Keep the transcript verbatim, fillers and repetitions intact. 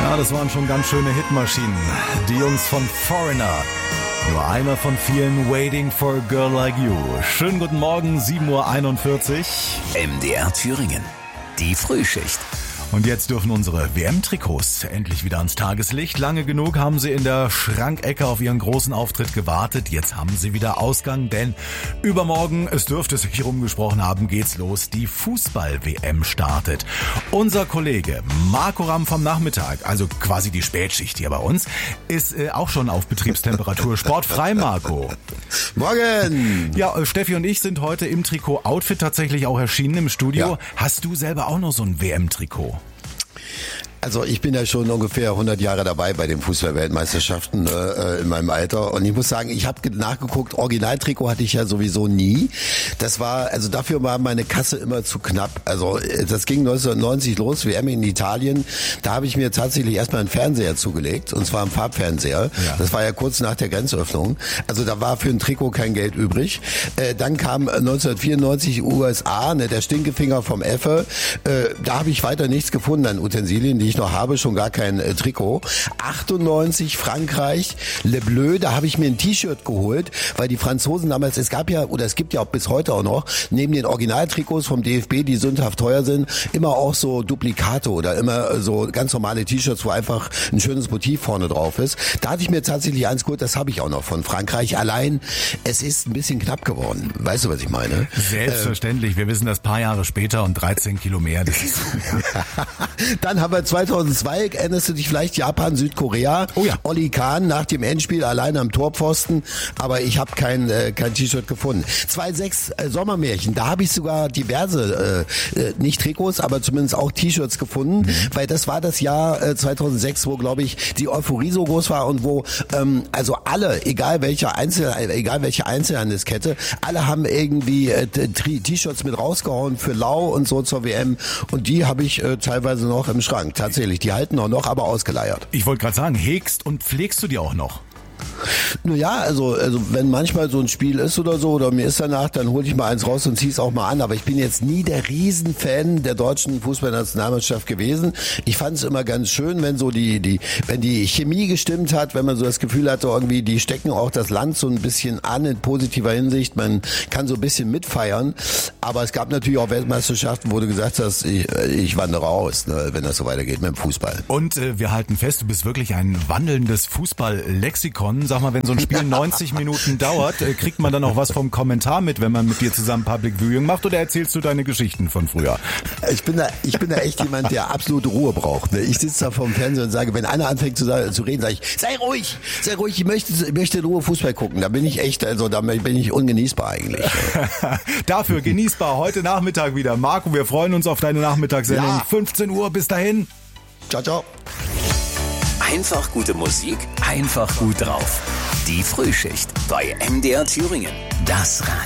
Ja, das waren schon ganz schöne Hitmaschinen. Die Jungs von Foreigner. Nur einer von vielen Waiting for a Girl Like You. Schönen guten Morgen, sieben Uhr einundvierzig. M D R Thüringen. Die Frühschicht. Und jetzt dürfen unsere W M-Trikots endlich wieder ans Tageslicht. Lange genug haben sie in der Schrankecke auf ihren großen Auftritt gewartet. Jetzt haben sie wieder Ausgang, denn übermorgen, es dürfte sich rumgesprochen haben, geht's los. Die Fußball-W M startet. Unser Kollege Marco Ramm vom Nachmittag, also quasi die Spätschicht hier bei uns, ist äh, auch schon auf Betriebstemperatur. Sportfrei, Marco. Morgen! Ja, äh, Steffi und ich sind heute im Trikot-Outfit tatsächlich auch erschienen im Studio. Ja. Hast du selber auch noch so ein W M-Trikot? Also ich bin ja schon ungefähr hundert Jahre dabei bei den Fußball-Weltmeisterschaften äh, in meinem Alter und ich muss sagen, ich habe nachgeguckt, Originaltrikot hatte ich ja sowieso nie. Das war, also dafür war meine Kasse immer zu knapp. Also das ging neunzehnhundertneunzig los, W M in Italien. Da habe ich mir tatsächlich erstmal einen Fernseher zugelegt und zwar einen Farbfernseher. Ja. Das war ja kurz nach der Grenzöffnung. Also da war für ein Trikot kein Geld übrig. Äh, dann kam neunzehnhundertvierundneunzig U S A, ne, der Stinkefinger vom Effe. Äh, da habe ich weiter nichts gefunden an Utensilien, die ich noch habe, schon gar kein äh, Trikot. achtundneunzig Frankreich, Le Bleu, da habe ich mir ein T-Shirt geholt, weil die Franzosen damals, es gab ja, oder es gibt ja auch bis heute auch noch, neben den Originaltrikots vom D F B, die sündhaft teuer sind, immer auch so Duplikate oder immer so ganz normale T-Shirts, wo einfach ein schönes Motiv vorne drauf ist. Da hatte ich mir tatsächlich eins geholt, das habe ich auch noch von Frankreich. Allein, es ist ein bisschen knapp geworden. Weißt du, was ich meine? Selbstverständlich. Ähm, Wir wissen das paar Jahre später und dreizehn Kilo mehr. Das ist, ja. Dann haben wir zweitausendzwei, erinnerst du dich vielleicht, Japan, Südkorea. Oh ja. Oli Kahn nach dem Endspiel allein am Torpfosten, aber ich habe kein äh, kein T-Shirt gefunden. zweitausendsechs äh, Sommermärchen, da habe ich sogar diverse, äh, äh, nicht Trikots, aber zumindest auch T-Shirts gefunden, mhm. weil das war das Jahr äh, zweitausendsechs, wo, glaube ich, die Euphorie so groß war und wo ähm, also alle, egal welche Einzel, egal welche Einzelhandelskette, alle haben irgendwie äh, T-Shirts mit rausgehauen für Lau und so zur W M und die habe ich äh, teilweise noch im Schrank. Tatsächlich, die halten auch noch, aber ausgeleiert. Ich wollte gerade sagen, hegst und pflegst du die auch noch? Naja, also, also wenn manchmal so ein Spiel ist oder so, oder mir ist danach, dann hole ich mal eins raus und zieh's auch mal an. Aber ich bin jetzt nie der Riesenfan der deutschen Fußballnationalmannschaft gewesen. Ich fand es immer ganz schön, wenn so die, die, wenn die Chemie gestimmt hat, wenn man so das Gefühl hatte, irgendwie, die stecken auch das Land so ein bisschen an in positiver Hinsicht. Man kann so ein bisschen mitfeiern. Aber es gab natürlich auch Weltmeisterschaften, wo du gesagt hast, ich, ich wandere aus, ne, wenn das so weitergeht mit dem Fußball. Und äh, wir halten fest, du bist wirklich ein wandelndes Fußball-Lexikon. Sag mal, wenn so ein Spiel neunzig Minuten dauert, kriegt man dann auch was vom Kommentar mit, wenn man mit dir zusammen Public Viewing macht, oder erzählst du deine Geschichten von früher? Ich bin da, ich bin da echt jemand, der absolute Ruhe braucht. Ich sitze da vorm Fernseher und sage, wenn einer anfängt zu, zu reden, sage ich, sei ruhig, sei ruhig, ich möchte, ich möchte in Ruhe Fußball gucken. Da bin ich echt, also da bin ich ungenießbar eigentlich. Dafür genießbar heute Nachmittag wieder. Marco, wir freuen uns auf deine Nachmittagssendung. Ja. fünfzehn Uhr, bis dahin. Ciao, ciao. Einfach gute Musik, einfach gut drauf. Die Frühschicht bei M D R Thüringen. Das Radio.